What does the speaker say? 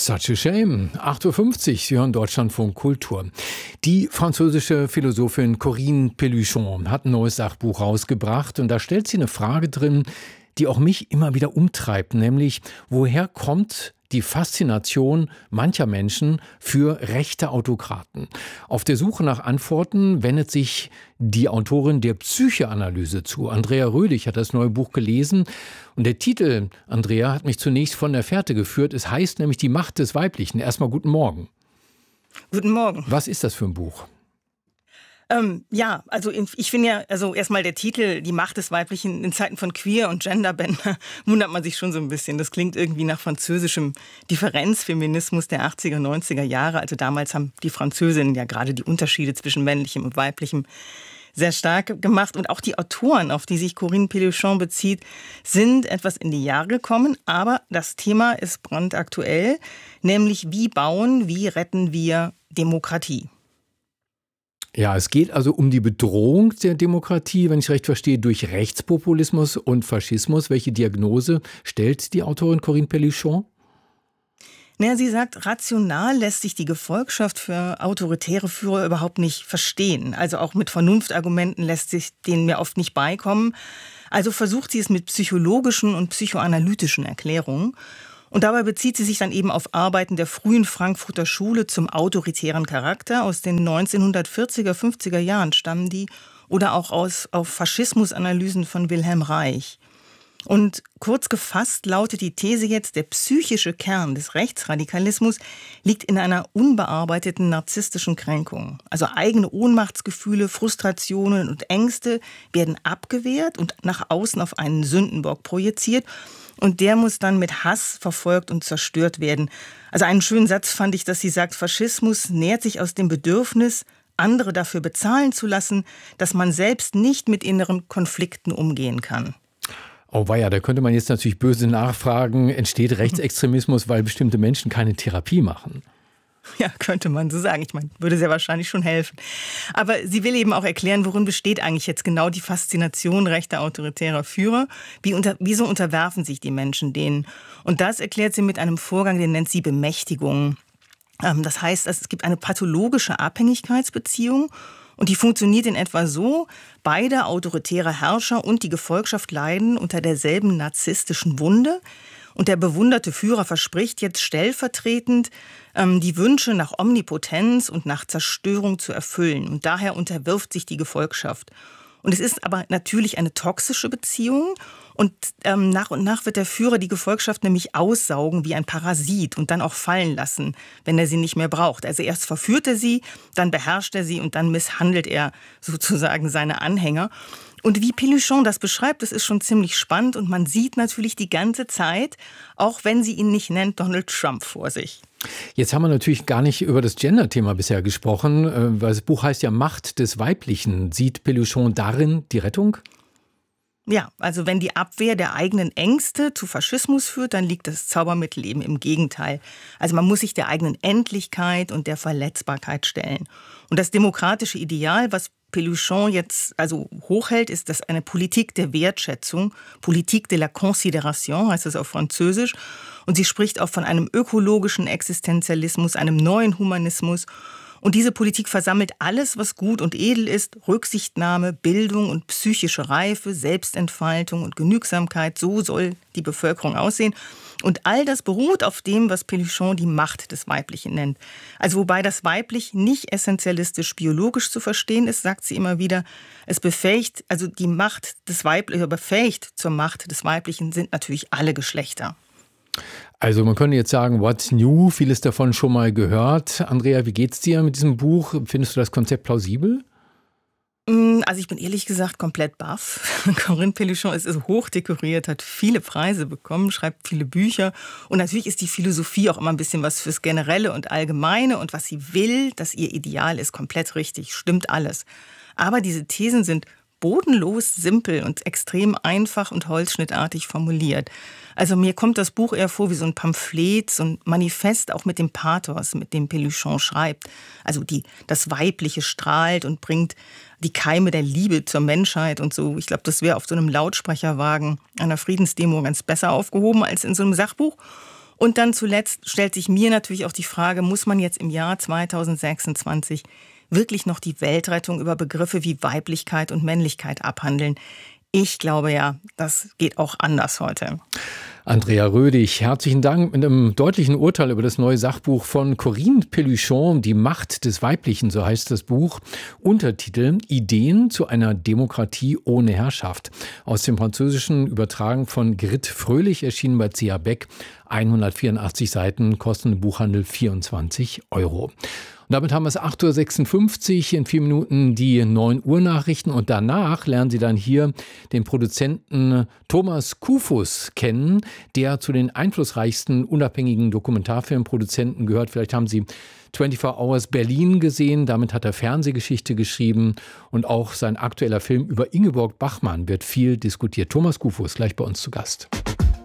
Such a shame. 8:50 Uhr, Sie hören Deutschlandfunk Kultur. Die französische Philosophin Corinne Pelluchon hat ein neues Sachbuch rausgebracht und da stellt sie eine Frage drin, die auch mich immer wieder umtreibt, nämlich woher kommt die Faszination mancher Menschen für rechte Autokraten? Auf der Suche nach Antworten wendet sich die Autorin der Psychoanalyse zu. Andrea Röhlich hat das neue Buch gelesen und der Titel, Andrea, hat mich zunächst von der Fährte geführt. Es heißt nämlich Die Macht des Weiblichen. Erstmal guten Morgen. Guten Morgen. Was ist das für ein Buch? Ich finde ja, also erstmal der Titel, Die Macht des Weiblichen in Zeiten von Queer- und Genderbänder, wundert man sich schon so ein bisschen. Das klingt irgendwie nach französischem Differenzfeminismus der 80er, 90er Jahre. Also damals haben die Französinnen ja gerade die Unterschiede zwischen männlichem und weiblichem sehr stark gemacht. Und auch die Autoren, auf die sich Corinne Pelluchon bezieht, sind etwas in die Jahre gekommen. Aber das Thema ist brandaktuell, nämlich wie retten wir Demokratie? Ja, es geht also um die Bedrohung der Demokratie, wenn ich recht verstehe, durch Rechtspopulismus und Faschismus. Welche Diagnose stellt die Autorin Corinne Pelluchon? Naja, sie sagt, rational lässt sich die Gefolgschaft für autoritäre Führer überhaupt nicht verstehen. Also auch mit Vernunftargumenten lässt sich denen mir oft nicht beikommen. Also versucht sie es mit psychologischen und psychoanalytischen Erklärungen. Und dabei bezieht sie sich dann eben auf Arbeiten der frühen Frankfurter Schule zum autoritären Charakter. Aus den 1940er, 50er Jahren stammen die. Oder auch auf Faschismusanalysen von Wilhelm Reich. Und kurz gefasst lautet die These jetzt, der psychische Kern des Rechtsradikalismus liegt in einer unbearbeiteten narzisstischen Kränkung. Also eigene Ohnmachtsgefühle, Frustrationen und Ängste werden abgewehrt und nach außen auf einen Sündenbock projiziert. Und der muss dann mit Hass verfolgt und zerstört werden. Also einen schönen Satz fand ich, dass sie sagt, Faschismus nährt sich aus dem Bedürfnis, andere dafür bezahlen zu lassen, dass man selbst nicht mit inneren Konflikten umgehen kann. Oh weia, da könnte man jetzt natürlich böse nachfragen, entsteht Rechtsextremismus, weil bestimmte Menschen keine Therapie machen? Ja, könnte man so sagen. Ich meine, würde sehr wahrscheinlich schon helfen. Aber sie will eben auch erklären, worin besteht eigentlich jetzt genau die Faszination rechter autoritärer Führer. Wieso unterwerfen sich die Menschen denen? Und das erklärt sie mit einem Vorgang, den nennt sie Bemächtigung. Das heißt, es gibt eine pathologische Abhängigkeitsbeziehung und die funktioniert in etwa so: Beide autoritäre Herrscher und die Gefolgschaft leiden unter derselben narzisstischen Wunde. Und der bewunderte Führer verspricht jetzt stellvertretend, die Wünsche nach Omnipotenz und nach Zerstörung zu erfüllen. Und daher unterwirft sich die Gefolgschaft. Und es ist aber natürlich eine toxische Beziehung. Und nach wird der Führer die Gefolgschaft nämlich aussaugen wie ein Parasit und dann auch fallen lassen, wenn er sie nicht mehr braucht. Also erst verführt er sie, dann beherrscht er sie und dann misshandelt er sozusagen seine Anhänger. Und wie Pelluchon das beschreibt, das ist schon ziemlich spannend. Und man sieht natürlich die ganze Zeit, auch wenn sie ihn nicht nennt, Donald Trump vor sich. Jetzt haben wir natürlich gar nicht über das Gender-Thema bisher gesprochen, weil das Buch heißt ja Macht des Weiblichen. Sieht Pelluchon darin die Rettung? Ja, also wenn die Abwehr der eigenen Ängste zu Faschismus führt, dann liegt das Zaubermittel eben im Gegenteil. Also man muss sich der eigenen Endlichkeit und der Verletzbarkeit stellen. Und das demokratische Ideal, was Pelluchon jetzt also hochhält, ist das eine Politik der Wertschätzung, Politique de la Considération heißt das auf Französisch. Und sie spricht auch von einem ökologischen Existenzialismus, einem neuen Humanismus. Und diese Politik versammelt alles, was gut und edel ist: Rücksichtnahme, Bildung und psychische Reife, Selbstentfaltung und Genügsamkeit. So soll die Bevölkerung aussehen. Und all das beruht auf dem, was Pelluchon die Macht des Weiblichen nennt. Also wobei das Weiblich nicht essentialistisch biologisch zu verstehen ist, sagt sie immer wieder. Es befähigt, also die Macht des Weiblichen, befähigt zur Macht des Weiblichen sind natürlich alle Geschlechter. Also man könnte jetzt sagen, what's new? Vieles davon schon mal gehört. Andrea, wie geht's dir mit diesem Buch? Findest du das Konzept plausibel? Also ich bin ehrlich gesagt komplett baff. Corinne Pelluchon ist hoch dekoriert, hat viele Preise bekommen, schreibt viele Bücher. Und natürlich ist die Philosophie auch immer ein bisschen was fürs Generelle und Allgemeine. Und was sie will, dass ihr Ideal ist, komplett richtig, stimmt alles. Aber diese Thesen sind bodenlos simpel und extrem einfach und holzschnittartig formuliert. Also mir kommt das Buch eher vor wie so ein Pamphlet, so ein Manifest, auch mit dem Pathos, mit dem Pelluchon schreibt. Also das Weibliche strahlt und bringt die Keime der Liebe zur Menschheit und so. Ich glaube, das wäre auf so einem Lautsprecherwagen einer Friedensdemo ganz besser aufgehoben als in so einem Sachbuch. Und dann zuletzt stellt sich mir natürlich auch die Frage, muss man jetzt im Jahr 2026 wirklich noch die Weltrettung über Begriffe wie Weiblichkeit und Männlichkeit abhandeln? Ich glaube ja, das geht auch anders heute. Andrea Rödig, herzlichen Dank mit einem deutlichen Urteil über das neue Sachbuch von Corinne Pelluchon, Die Macht des Weiblichen, so heißt das Buch. Untertitel: Ideen zu einer Demokratie ohne Herrschaft. Aus dem Französischen übertragen von Grit Fröhlich, erschienen bei C.A. Beck. 184 Seiten, kosten im Buchhandel 24 €. Und damit haben wir es 8.56 Uhr, in 4 Minuten die 9 Uhr Nachrichten und danach lernen Sie dann hier den Produzenten Thomas Kufus kennen, der zu den einflussreichsten unabhängigen Dokumentarfilmproduzenten gehört. Vielleicht haben Sie 24 Hours Berlin gesehen, damit hat er Fernsehgeschichte geschrieben und auch sein aktueller Film über Ingeborg Bachmann wird viel diskutiert. Thomas Kufus, gleich bei uns zu Gast.